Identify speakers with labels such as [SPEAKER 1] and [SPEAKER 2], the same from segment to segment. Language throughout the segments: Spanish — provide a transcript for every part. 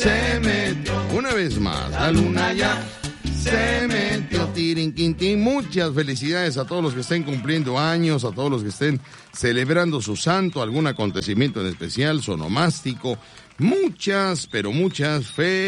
[SPEAKER 1] se metió. Una vez más, la luna ya se metió. Tirinquintín. Muchas felicidades a todos los que estén cumpliendo años, a todos los que estén celebrando su santo, algún acontecimiento en especial, sonomástico. Muchas, pero muchas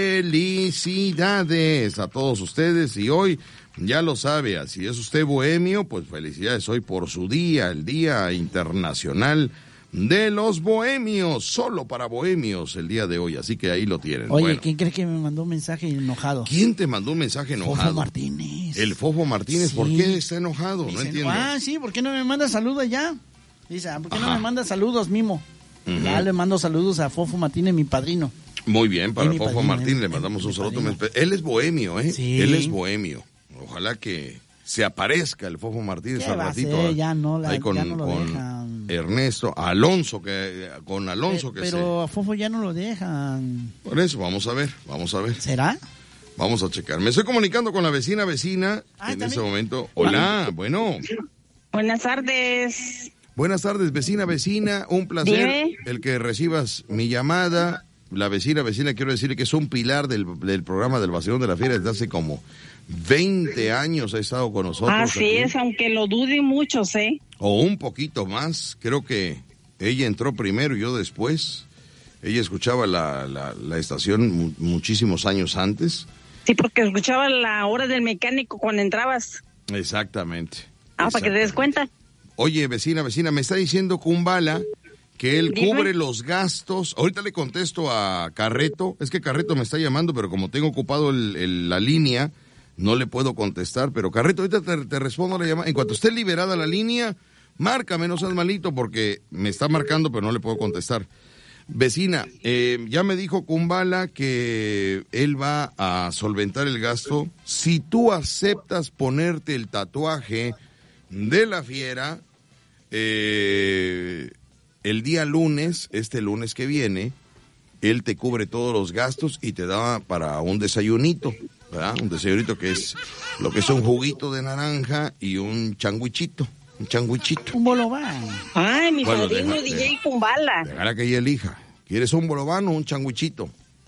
[SPEAKER 1] felicidades a todos ustedes. Y hoy, ya lo sabe, si es usted bohemio, pues felicidades hoy por su día, el Día Internacional de los Bohemios, solo para bohemios el día de hoy, así que ahí lo tienen.
[SPEAKER 2] Oye,
[SPEAKER 1] bueno.
[SPEAKER 2] ¿Quién cree que me mandó un mensaje enojado?
[SPEAKER 1] ¿Quién te mandó un mensaje enojado?
[SPEAKER 2] Fofo Martínez.
[SPEAKER 1] El Fofo Martínez,
[SPEAKER 2] Sí.
[SPEAKER 1] ¿por qué está enojado? No entiendo.
[SPEAKER 2] Sí, ¿por qué no me manda saludos ya? Dice, ¿por qué no me manda saludos, Mimo? Ya le mando saludos a Fofo Martínez, mi padrino.
[SPEAKER 1] Muy bien, para
[SPEAKER 2] mi
[SPEAKER 1] Fofo
[SPEAKER 2] padrino,
[SPEAKER 1] Martínez le mandamos un saludo. Él es bohemio, ¿eh?
[SPEAKER 2] Sí.
[SPEAKER 1] Él es bohemio. Ojalá que se aparezca el Fofo Martínez
[SPEAKER 2] ¿Qué
[SPEAKER 1] al
[SPEAKER 2] va a
[SPEAKER 1] ratito.
[SPEAKER 2] hacer? Ya no
[SPEAKER 1] ahí con
[SPEAKER 2] lo dejan.
[SPEAKER 1] Ernesto, Alonso, con Alonso
[SPEAKER 2] pero a Fofo ya no lo dejan.
[SPEAKER 1] Por eso, vamos a ver.
[SPEAKER 2] ¿Será?
[SPEAKER 1] Vamos a checar. Me estoy comunicando con la vecina en
[SPEAKER 2] ¿también?
[SPEAKER 1] este momento. Hola, bueno.
[SPEAKER 3] Buenas tardes.
[SPEAKER 1] Buenas tardes, vecina, un placer.
[SPEAKER 3] Dime.
[SPEAKER 1] El que recibas mi llamada. La vecina, quiero decirle que es un pilar del programa del Vacilón de la Fiera desde hace como 20 años ha estado con nosotros.
[SPEAKER 3] Así
[SPEAKER 1] aquí.
[SPEAKER 3] es, aunque lo duden muchos, ¿eh?
[SPEAKER 1] O un poquito más. Creo que ella entró primero y yo después. Ella escuchaba la estación muchísimos años antes.
[SPEAKER 3] Sí, porque escuchaba la hora del mecánico cuando entrabas.
[SPEAKER 1] Exactamente.
[SPEAKER 3] Para que te des cuenta.
[SPEAKER 1] Oye, vecina, me está diciendo Kumbala que él
[SPEAKER 3] Dime.
[SPEAKER 1] cubre los gastos. Ahorita le contesto a Carreto. Es que Carreto me está llamando, pero como tengo ocupado la línea, no le puedo contestar. Pero Carreto, ahorita te respondo a la llamada. En cuanto esté liberada la línea, márcame, no seas malito, porque me está marcando, pero no le puedo contestar. Vecina, ya me dijo Kumbala que él va a solventar el gasto. Si tú aceptas ponerte el tatuaje de la fiera, el día lunes, este lunes que viene, él te cubre todos los gastos y te da para un desayunito, ¿verdad? Un desayunito que es lo que es un juguito de naranja y un changuichito.
[SPEAKER 2] Un bolobán.
[SPEAKER 3] Ay, mi
[SPEAKER 1] Bueno,
[SPEAKER 3] padrino DJ Kumbala.
[SPEAKER 1] Déjala que ella elija. ¿Quieres un bolobán o un changuichito?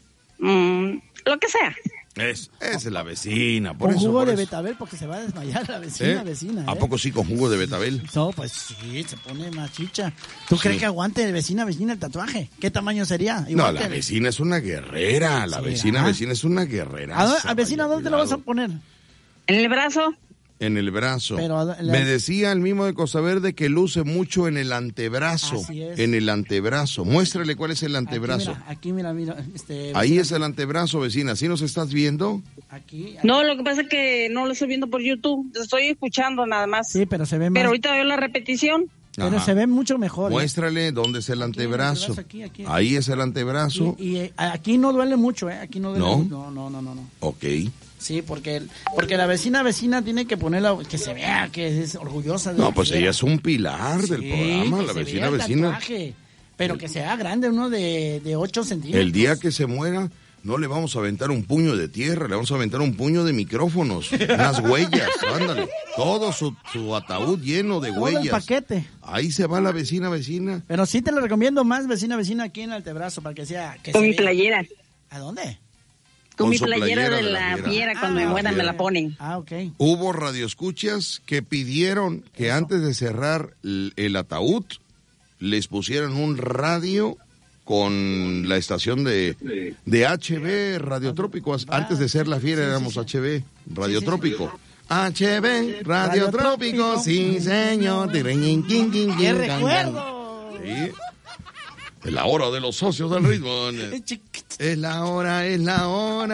[SPEAKER 3] Lo que sea.
[SPEAKER 1] Esa es la vecina, por
[SPEAKER 2] Con
[SPEAKER 1] eso.
[SPEAKER 2] jugo
[SPEAKER 1] por
[SPEAKER 2] de
[SPEAKER 1] eso.
[SPEAKER 2] betabel porque se va a desmayar la
[SPEAKER 1] ¿Eh?
[SPEAKER 2] vecina.
[SPEAKER 1] ¿A poco sí con jugo de betabel?
[SPEAKER 2] No, pues sí, se pone más chicha. ¿Tú crees que aguante vecina el tatuaje? ¿Qué tamaño sería?
[SPEAKER 1] No, la vecina es una guerrera. La vecina es una guerrera.
[SPEAKER 2] ¿A vecina dónde lo vas a poner?
[SPEAKER 3] ¿En el brazo?
[SPEAKER 1] En el brazo.
[SPEAKER 2] Pero,
[SPEAKER 1] me decía el mismo de Costa Verde que luce mucho en el antebrazo.
[SPEAKER 2] Así es.
[SPEAKER 1] En el antebrazo. Muéstrale cuál es el antebrazo.
[SPEAKER 2] Aquí mira.
[SPEAKER 1] Ahí es el antebrazo, vecina. ¿Sí nos estás viendo?
[SPEAKER 2] Aquí.
[SPEAKER 3] No, lo que pasa es que no lo estoy viendo por YouTube. Estoy escuchando nada más.
[SPEAKER 2] Sí, pero se ve más.
[SPEAKER 3] Pero ahorita veo la repetición.
[SPEAKER 2] Pero
[SPEAKER 1] Ajá.
[SPEAKER 2] se ve mucho mejor.
[SPEAKER 1] Muéstrale dónde es el antebrazo.
[SPEAKER 2] Aquí.
[SPEAKER 1] Ahí es el antebrazo.
[SPEAKER 2] Y aquí no duele mucho, ¿eh? Aquí no duele
[SPEAKER 1] ¿No?
[SPEAKER 2] mucho. No.
[SPEAKER 1] Ok.
[SPEAKER 2] Sí, porque la vecina tiene que ponerla, que se vea que es orgullosa de
[SPEAKER 1] No,
[SPEAKER 2] la
[SPEAKER 1] pues
[SPEAKER 2] fiera.
[SPEAKER 1] ella es un pilar del programa,
[SPEAKER 2] que
[SPEAKER 1] la
[SPEAKER 2] se
[SPEAKER 1] vecina.
[SPEAKER 2] vea el tatuaje, pero que sea grande, uno de 8 centímetros.
[SPEAKER 1] El día que se muera, no le vamos a aventar un puño de tierra, le vamos a aventar un puño de micrófonos, unas huellas, ándale. Todo su ataúd lleno de
[SPEAKER 2] Todo
[SPEAKER 1] huellas.
[SPEAKER 2] el paquete.
[SPEAKER 1] Ahí se va la vecina.
[SPEAKER 2] Pero sí te lo recomiendo más, vecina, aquí en el antebrazo, para que sea... Que
[SPEAKER 3] Con
[SPEAKER 2] se
[SPEAKER 3] mi
[SPEAKER 2] vea.
[SPEAKER 3] playera.
[SPEAKER 2] ¿A dónde?
[SPEAKER 3] Con mi
[SPEAKER 1] su
[SPEAKER 3] playera de la fiera. Cuando me muera me la ponen.
[SPEAKER 2] Ah, ok.
[SPEAKER 1] Hubo radioescuchas que pidieron que antes de cerrar el ataúd, les pusieran un radio con la estación de HB Radiotrópico. Antes de ser la fiera éramos HB Radiotrópico. HB Radiotrópico, sí señor.
[SPEAKER 2] ¡Qué recuerdo!
[SPEAKER 1] Sí. Es la hora de los socios del ritmo. Es la hora. Es la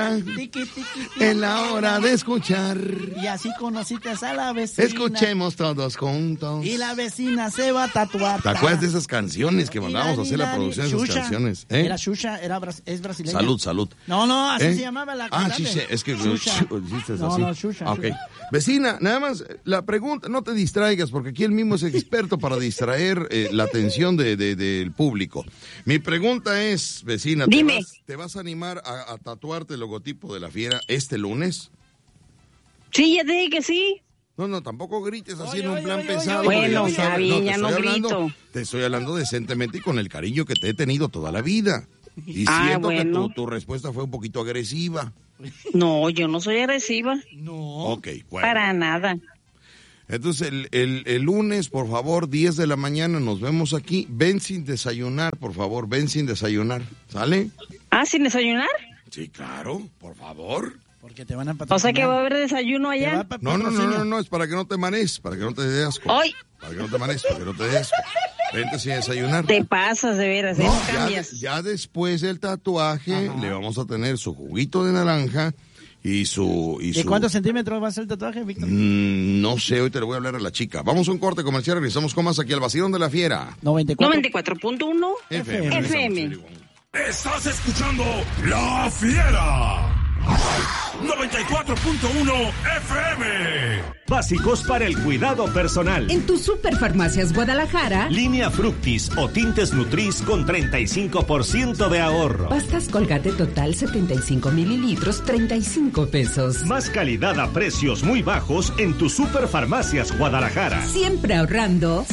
[SPEAKER 1] hora de escuchar.
[SPEAKER 2] Y así conociste a la vecina.
[SPEAKER 1] Escuchemos todos juntos.
[SPEAKER 2] Y la vecina se va a tatuar.
[SPEAKER 1] ¿Te acuerdas de esas canciones que mandábamos a hacer la producción de esas
[SPEAKER 2] Shusha.
[SPEAKER 1] canciones?
[SPEAKER 2] Era Shusha, es brasileña.
[SPEAKER 1] Salud.
[SPEAKER 2] No, así se llamaba la cantante.
[SPEAKER 1] Sí, es que
[SPEAKER 2] Shusha.
[SPEAKER 1] dijiste
[SPEAKER 2] No,
[SPEAKER 1] así.
[SPEAKER 2] no, Shusha.
[SPEAKER 1] Ok. Vecina, nada más la pregunta, no te distraigas, porque aquí él mismo es experto para distraer la atención del público. Mi pregunta es, vecina,
[SPEAKER 3] Dime.
[SPEAKER 1] ¿te vas a animar a tatuarte el logotipo de la fiera este lunes?
[SPEAKER 3] Sí, ya te dije que sí.
[SPEAKER 1] No, tampoco grites así
[SPEAKER 2] Oye,
[SPEAKER 1] en un
[SPEAKER 2] oye,
[SPEAKER 1] plan
[SPEAKER 2] oye,
[SPEAKER 1] pesado.
[SPEAKER 2] oye,
[SPEAKER 3] Bueno,
[SPEAKER 1] porque
[SPEAKER 3] está
[SPEAKER 1] sabes,
[SPEAKER 3] bien,
[SPEAKER 1] te
[SPEAKER 3] ya
[SPEAKER 1] estoy
[SPEAKER 3] no
[SPEAKER 1] hablando-
[SPEAKER 3] grito.
[SPEAKER 1] Te estoy hablando decentemente y con el cariño que te he tenido toda la vida. Y siento
[SPEAKER 3] bueno.
[SPEAKER 1] que tu respuesta fue un poquito agresiva.
[SPEAKER 3] No, yo no soy agresiva.
[SPEAKER 2] No.
[SPEAKER 1] Ok, bueno.
[SPEAKER 3] Para nada.
[SPEAKER 1] Entonces, el lunes, por favor, 10 de la mañana, nos vemos aquí. Ven sin desayunar, por favor, ven sin desayunar. ¿Sale?
[SPEAKER 3] ¿Sin desayunar?
[SPEAKER 1] Sí, claro, por favor.
[SPEAKER 2] Porque te van a patrocinar.
[SPEAKER 3] O sea que va a haber desayuno allá.
[SPEAKER 1] No, es para que no te manes, para que no te dé asco.
[SPEAKER 3] ¡Ay!
[SPEAKER 1] Para que no te manes, para que no te dé asco. Vente sin desayunar.
[SPEAKER 3] Te pasas, de veras,
[SPEAKER 1] No,
[SPEAKER 3] cambias.
[SPEAKER 1] ya después del tatuaje le vamos a tener su juguito de naranja y su...
[SPEAKER 2] ¿De cuántos centímetros va a ser el tatuaje, Víctor?
[SPEAKER 1] No sé, hoy te le voy a hablar a la chica. Vamos a un corte comercial, regresamos con más aquí al Vacilón de la Fiera.
[SPEAKER 3] 94.1 FM.
[SPEAKER 4] Estás escuchando La Fiera. 94.1 FM.
[SPEAKER 5] Básicos para el cuidado personal.
[SPEAKER 6] En tu Superfarmacias Guadalajara,
[SPEAKER 5] Línea Fructis o tintes Nutris con 35% de ahorro.
[SPEAKER 6] pastas Colgate Total 75 mililitros, 35 pesos.
[SPEAKER 5] Más calidad a precios muy bajos en tu Superfarmacias Guadalajara.
[SPEAKER 6] Siempre ahorrando.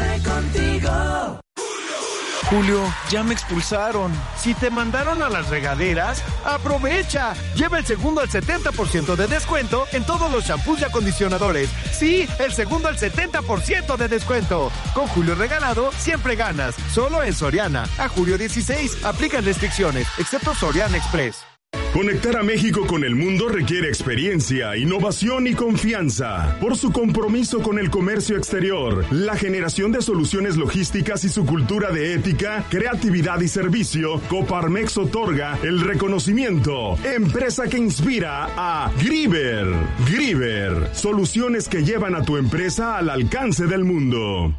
[SPEAKER 7] Julio, ya me expulsaron. Si te mandaron a las regaderas, aprovecha. Lleva el segundo al 70% de descuento en todos los shampoos y acondicionadores. Sí, el segundo al 70% de descuento. Con Julio regalado, siempre ganas. Solo en Soriana. A julio 16, aplican restricciones, excepto Soriana Express.
[SPEAKER 4] Conectar a México con el mundo requiere experiencia, innovación y confianza. Por su compromiso con el comercio exterior, la generación de soluciones logísticas y su cultura de ética, creatividad y servicio, Coparmex otorga el reconocimiento Empresa que inspira a Grieber. Grieber, soluciones que llevan a tu empresa al alcance del mundo.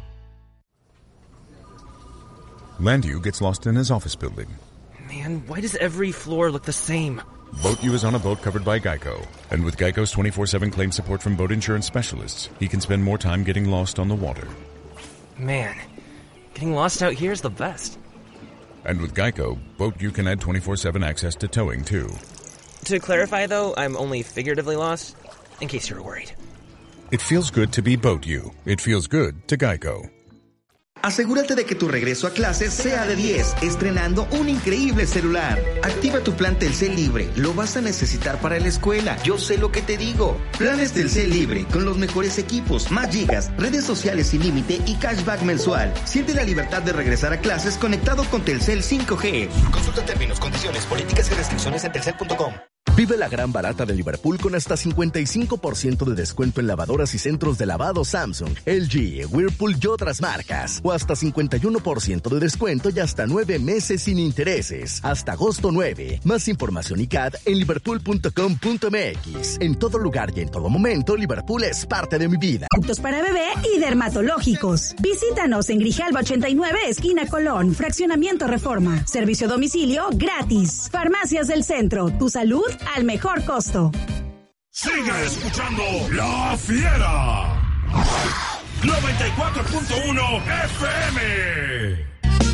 [SPEAKER 8] Landu gets lost in his office building.
[SPEAKER 9] Man, why does every floor look the same?
[SPEAKER 8] BoatU is on a boat covered by Geico. And with Geico's 24/7 claim support from boat insurance specialists, he can spend more time getting lost on the water.
[SPEAKER 9] Man, getting lost out here is the best.
[SPEAKER 8] And with Geico, BoatU can add 24/7 access to towing, too.
[SPEAKER 9] To clarify, though, I'm only figuratively lost, in case you were worried.
[SPEAKER 8] It feels good to be BoatU. It feels good to Geico.
[SPEAKER 10] Asegúrate de que tu regreso a clases sea de 10, estrenando un increíble celular. Activa tu plan Telcel Libre, lo vas a necesitar para la escuela, yo sé lo que te digo. Planes Telcel Libre, con los mejores equipos, más gigas, redes sociales sin límite y cashback mensual. Siente la libertad de regresar a clases conectado con Telcel 5G.
[SPEAKER 11] Consulta términos, condiciones, políticas y restricciones en telcel.com.
[SPEAKER 12] Vive la gran barata de Liverpool con hasta 55% de descuento en lavadoras y centros de lavado Samsung, LG, Whirlpool y otras marcas. O hasta 51% de descuento y hasta 9 meses sin intereses. Hasta agosto 9. Más información y CAD en liverpool.com.mx. En todo lugar y en todo momento, Liverpool es parte de mi vida.
[SPEAKER 13] Productos para bebé y dermatológicos. Visítanos en Grijalba 89, esquina Colón, Fraccionamiento Reforma. Servicio a domicilio gratis. Farmacias del Centro. Tu salud al mejor costo.
[SPEAKER 4] Sigue escuchando La Fiera. 94.1 FM.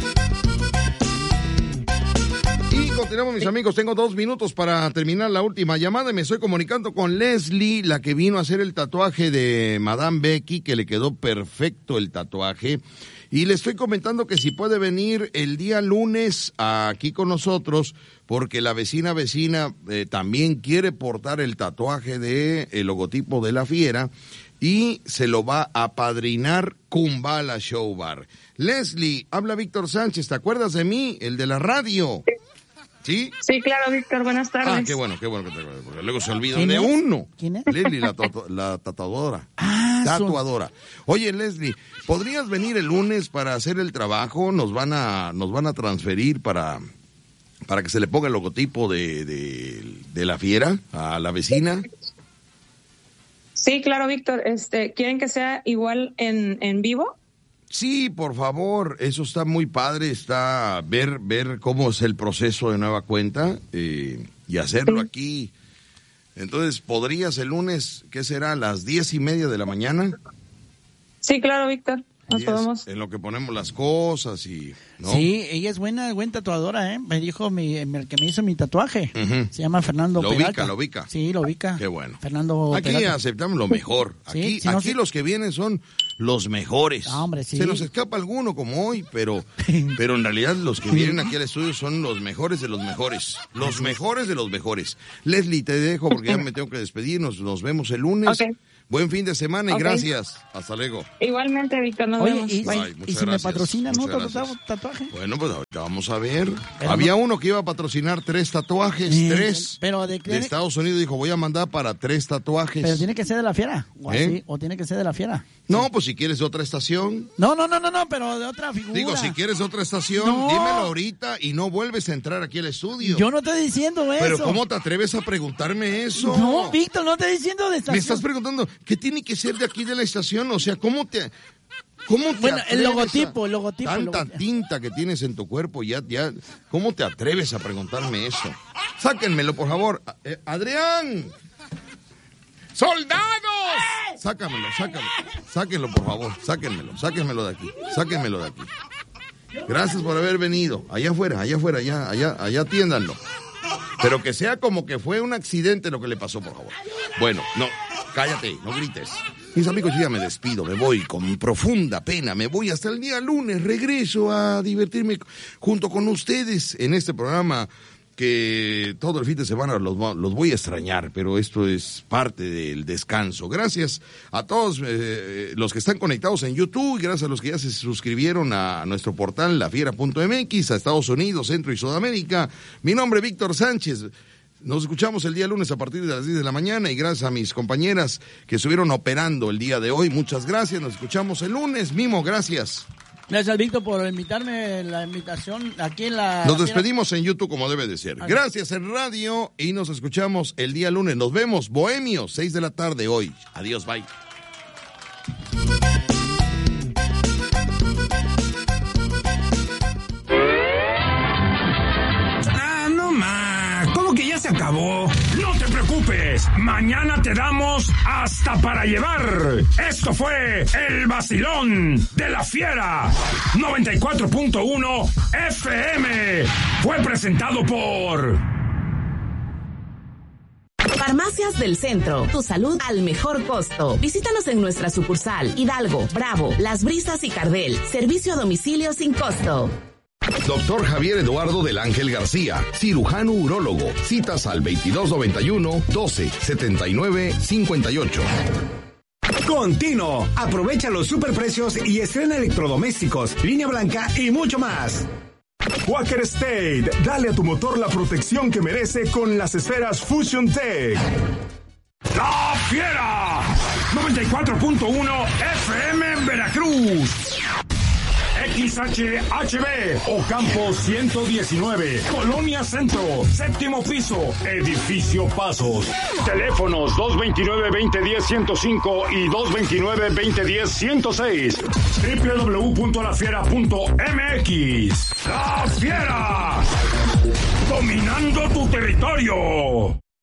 [SPEAKER 1] Y continuamos, mis amigos. Tengo 2 minutos para terminar la última llamada. Me estoy comunicando con Leslie, la que vino a hacer el tatuaje de Madame Becky, que le quedó perfecto el tatuaje. Y le estoy comentando que si puede venir el día lunes aquí con nosotros, porque la vecina también quiere portar el tatuaje de el logotipo de la Fiera y se lo va a apadrinar Kumbala Show Bar. Leslie, habla Víctor Sánchez, ¿te acuerdas de mí? El de la radio. ¿Sí?
[SPEAKER 14] Sí, claro, Víctor, buenas tardes.
[SPEAKER 1] Ah, qué bueno que te acuerdas, porque luego se olvidan de uno.
[SPEAKER 2] ¿Quién es?
[SPEAKER 1] Leslie, la tatuadora. Tatuadora. Oye, Leslie, ¿podrías venir el lunes para hacer el trabajo? Nos van a transferir para que se le ponga el logotipo de la Fiera a la vecina.
[SPEAKER 14] Sí, claro, Víctor. ¿Quieren que sea igual en vivo?
[SPEAKER 1] Sí, por favor, eso está muy padre, está ver cómo es el proceso de nueva cuenta y hacerlo aquí. Entonces, ¿podrías el lunes, qué será, a las 10:30 de la mañana?
[SPEAKER 14] Sí, claro, Víctor, nos podemos.
[SPEAKER 1] En lo que ponemos las cosas y... ¿no?
[SPEAKER 2] Sí, ella es buen tatuadora, ¿eh? Me dijo el que me hizo mi tatuaje. Se llama Fernando Peralta.
[SPEAKER 1] ¿Lo ubica?
[SPEAKER 2] Sí, lo ubica.
[SPEAKER 1] Qué bueno.
[SPEAKER 2] Fernando
[SPEAKER 1] Aquí
[SPEAKER 2] Peralta.
[SPEAKER 1] aceptamos lo mejor. Aquí,
[SPEAKER 2] Sí,
[SPEAKER 1] los que vienen son los mejores.
[SPEAKER 2] Hombre, sí.
[SPEAKER 1] Se nos escapa alguno como hoy, pero en realidad los que vienen aquí al estudio son los mejores de los mejores. Los mejores de los mejores. Leslie, te dejo porque ya me tengo que despedir. Nos vemos el lunes.
[SPEAKER 14] Okay.
[SPEAKER 1] Buen fin de semana y gracias. Hasta luego.
[SPEAKER 14] Igualmente, Víctor, nos vemos.
[SPEAKER 2] Y si me patrocinan otro
[SPEAKER 1] tatuaje. Bueno, pues ahorita vamos a ver. Había uno que iba a patrocinar 3 tatuajes, 3.
[SPEAKER 2] Pero
[SPEAKER 1] de Estados Unidos dijo, voy a mandar para 3 tatuajes.
[SPEAKER 2] Pero tiene que ser de la fiera. O tiene que ser de la fiera.
[SPEAKER 1] No, pues si quieres de otra estación.
[SPEAKER 2] No, pero de otra figura.
[SPEAKER 1] Digo, si quieres de otra estación, dímelo ahorita y no vuelves a entrar aquí al estudio.
[SPEAKER 2] Yo no estoy diciendo eso.
[SPEAKER 1] Pero ¿cómo te atreves a preguntarme eso?
[SPEAKER 2] No, Víctor, no estoy diciendo de estación.
[SPEAKER 1] Me estás preguntando, ¿qué tiene que ser de aquí de la estación? O sea, ¿cómo te
[SPEAKER 2] bueno, el logotipo.
[SPEAKER 1] Tanta tinta que tienes en tu cuerpo, ya, ¿cómo te atreves a preguntarme eso? Sáquenmelo, por favor. ¡Adrián! ¡Soldados! Sáquenlo, por favor. Sáquenmelo de aquí. Gracias por haber venido. Allá afuera, allá atiéndanlo. Pero que sea como que fue un accidente lo que le pasó, por favor. Bueno, no, cállate, no grites. Mis amigos, yo ya me despido, me voy con profunda pena, me voy hasta el día lunes, regreso a divertirme junto con ustedes en este programa que todo el fin de semana los voy a extrañar, pero esto es parte del descanso. Gracias a todos los que están conectados en YouTube, gracias a los que ya se suscribieron a nuestro portal lafiera.mx, a Estados Unidos, Centro y Sudamérica. Mi nombre es Víctor Sánchez. Nos escuchamos el día lunes a partir de las 10 de la mañana y gracias a mis compañeras que estuvieron operando el día de hoy. Muchas gracias, nos escuchamos el lunes. Mimo, gracias.
[SPEAKER 2] Gracias, Víctor, por invitarme, la invitación aquí en la...
[SPEAKER 1] Nos despedimos en YouTube como debe de ser. Gracias en radio y nos escuchamos el día lunes. Nos vemos, Bohemios, 6 de la tarde hoy. Adiós, bye.
[SPEAKER 15] No más, ¿cómo que ya se acabó? No te preocupes, mañana te damos hasta para llevar. Esto fue el vacilón de la Fiera 94.1 FM. Fue presentado por
[SPEAKER 16] Farmacias del Centro, tu salud al mejor costo. Visítanos en nuestra sucursal Hidalgo, Bravo, Las Brisas y Cardel. Servicio a domicilio sin costo.
[SPEAKER 17] Doctor Javier Eduardo del Ángel García, cirujano urólogo. Citas al 2291-12-79-58.
[SPEAKER 18] Continuo. Aprovecha los superprecios y estrena electrodomésticos, línea blanca y mucho más.
[SPEAKER 4] Quaker State, dale a tu motor la protección que merece con las esferas Fusion Tech.
[SPEAKER 15] La Fiera 94.1 FM en Veracruz. XHHB, Ocampo 119, Colonia Centro, 7º piso, Edificio Pasos. Teléfonos 229-2010-105 y 229-2010-106. www.lafiera.mx. La Fiera, dominando tu territorio.